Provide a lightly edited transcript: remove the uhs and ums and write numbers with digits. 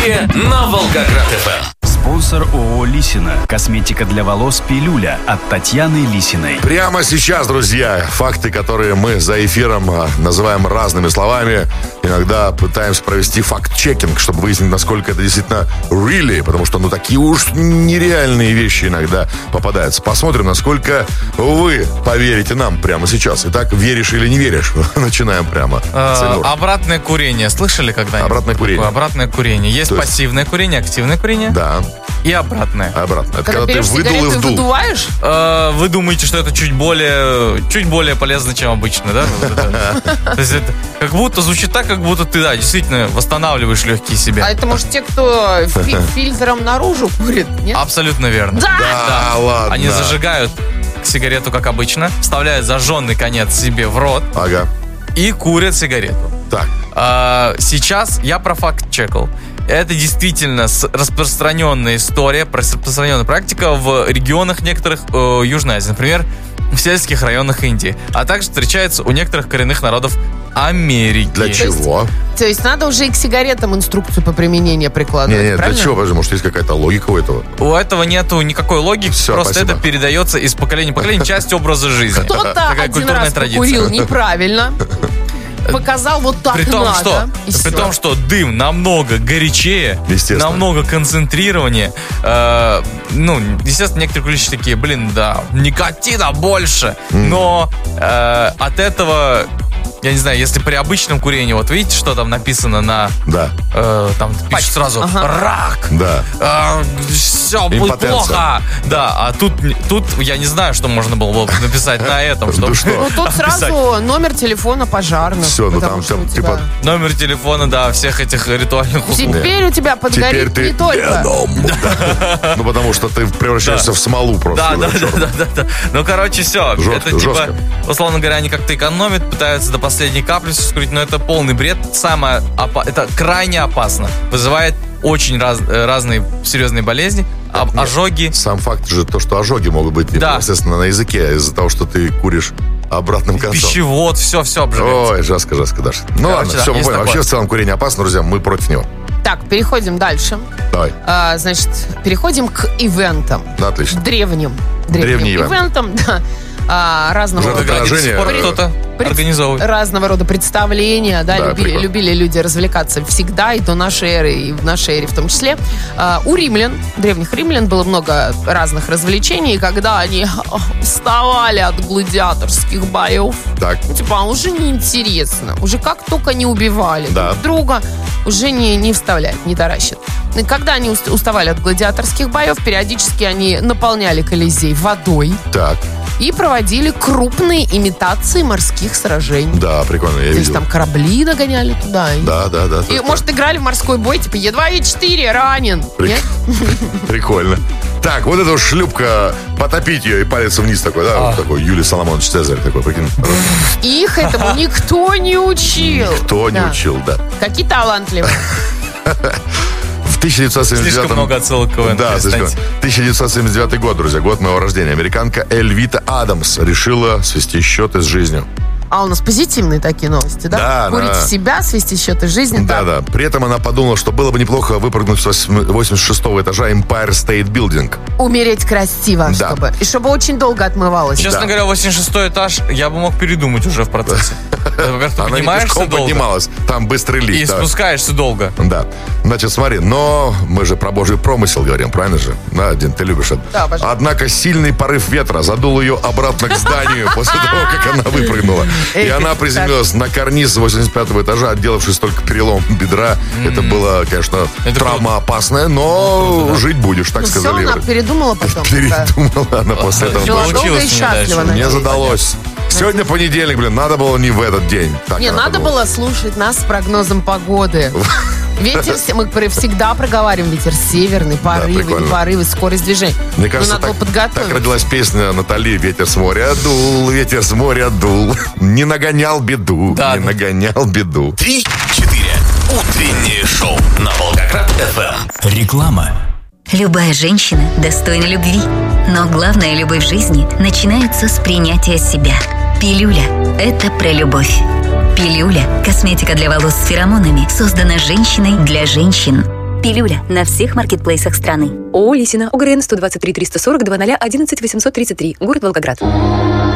на Волгоград-ФМ. Спонсор ООО «Лисина». Косметика для волос «Пилюля» от Татьяны Лисиной. Прямо сейчас, друзья, факты, которые мы за эфиром называем разными словами. Иногда пытаемся провести факт-чекинг, чтобы выяснить, насколько это действительно really. Потому что, такие уж нереальные вещи иногда попадаются. Посмотрим, насколько вы поверите нам прямо сейчас. Итак, веришь или не веришь? Начинаем прямо. Обратное курение. Слышали когда-нибудь? Обратное курение. Обратное курение. Есть пассивное курение, активное курение. Да. И обратное. Обратно. Это Когда ты берешь выдул и сигарету и вдул. выдуваешь? Вы думаете, что это чуть более полезно, чем обычно, да? То есть это как будто звучит так, как будто ты, действительно восстанавливаешь легкие себя. А это, может, те, кто фильтром наружу курит, нет? Абсолютно верно. Да, ладно. Они зажигают сигарету, как обычно, вставляют зажженный конец себе в рот Ага. и курят сигарету. Так. Сейчас я профакт-чекал. Это действительно распространенная история, распространенная практика в регионах некоторых Южной Азии, например, в сельских районах Индии, а также встречается у некоторых коренных народов Америки. Для чего? То есть надо уже и к сигаретам инструкцию по применению прикладывать, Нет, для правильно? чего? Подожди, может, есть какая-то логика у этого? У этого нету никакой логики, Всё, просто спасибо. это передается из поколения в поколение, часть образа жизни. Кто-то Такая один культурная раз традиция. покурил неправильно, показал вот так При том, надо. и при всё. том, что дым намного горячее, Естественно. намного концентрированнее. Естественно, некоторые курильщики такие, никотина больше. Но от этого, я не знаю, если при обычном курении, вот видите, что там написано на... Да. Там пишут сразу рак. Да. Все будет Импотенция. плохо. Да, а тут я не знаю, что можно было бы написать на этом. Ну чтобы что? Ну, тут сразу номер телефона пожарных. Всё, потому там что у типа... тебя- Номер телефона, да, всех этих ритуальных услуг. Теперь у тебя Теперь подгорит ты не только... Веном. Да. Ну, потому что ты превращаешься в смолу просто. Да. Ну, короче, все. Жестко, Это жестко. условно говоря, они как-то экономят, пытаются до последней капли все скрыть, но это полный бред. Это крайне опасно. Вызывает очень разные серьезные болезни, ожоги. Сам факт же то, что ожоги могут быть непосредственно на языке из-за того, что ты куришь обратным концом. Пищевод, все обжигается. Ой, жестко, Даша. Ну ладно, да, все, мы есть поняли. такое. Вообще в целом курение опасно, друзья, мы против него. Так, переходим дальше. Давай. Значит, переходим к ивентам. Да, отлично. Древним Древний ивент. ивентам, да. Разного рода Жертвоприношение. Кто-то организовывает. разного рода представления, да, Да, прикольно. любили люди развлекаться всегда, и до нашей эры, и в нашей эре в том числе. У древних римлян, было много разных развлечений, когда они вставали от гладиаторских боев. Так. Уже неинтересно. Уже как только не убивали Да. друг друга, уже не вставляют, не таращат. И когда они уставали от гладиаторских боев, периодически они наполняли Колизей водой Так, и проводили крупные имитации морских сражений. да, прикольно, я То есть видел. там корабли нагоняли туда. Да. И, может, играли в морской бой, типа Е2, Е4, ранен. Нет? Прикольно. Так, вот эта шлюпка, потопить ее и палец вниз такой, да? Вот такой Юлий Соломонович Цезарь такой, прикинь. Их этому никто не учил. Кто не Да. учил, да. Какие талантливые. В 1979 Слишком много отсылок к КВН, Да, перестаньте. слишком. 1979 год, друзья, год моего рождения. Американка Эльвита Адамс решила свести счеты с жизнью. А у нас позитивные такие новости, да? Да, Курить да. себя, свести счеты жизни. Да. При этом она подумала, что было бы неплохо выпрыгнуть с 86-го этажа Empire State Building. Умереть красиво, Да. чтобы. И чтобы очень долго отмывалось. Честно говоря, 86-й этаж я бы мог передумать уже в процессе. Во-первых, ты Она не поднимаешься пешком долго поднималась, там быстрый лифт. и да. спускаешься долго. Да. Значит, смотри, но мы же про Божий промысел говорим, правильно же? Да, Дин, ты любишь это. Да, обожаю. Однако сильный порыв ветра задул ее обратно к зданию после того, как она выпрыгнула. И она приземлилась на карниз 85-го этажа, отделавшись только перелом бедра. Это было, конечно, Это травма опасная, но жить будешь, так Все, сказали. она передумала потом. Передумала она после этого. Жила долго и Получилось не счастливо. дальше. Не надеюсь. задалось. Сегодня понедельник, надо было не в этот день. Так Не, она надо подумала. было слушать нас с прогнозом погоды. Ветер, мы всегда проговариваем, ветер северный, порывы, прикольно. не порывы, скорость движения. Мне кажется, надо было так подготовиться. родилась песня Натали «Ветер с моря дул, ветер с моря дул, не нагонял беду, Да. не нагонял беду». 3-4. Утреннее шоу на Волгоград-ФМ. Реклама. Любая женщина достойна любви. Но главная любовь в жизни начинается с принятия себя. Пилюля – это про любовь. Пилюля – косметика для волос с феромонами, создана женщиной для женщин. Пилюля на всех маркетплейсах страны. ООО «Лисина», ОГРН 123 340 00 11 833, город Волгоград.